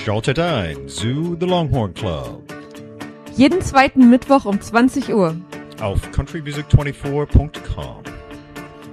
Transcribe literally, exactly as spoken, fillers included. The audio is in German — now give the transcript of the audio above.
Schaltet ein zu The Longhorn Club. Jeden zweiten Mittwoch um zwanzig Uhr. Auf country music twenty-four dot com.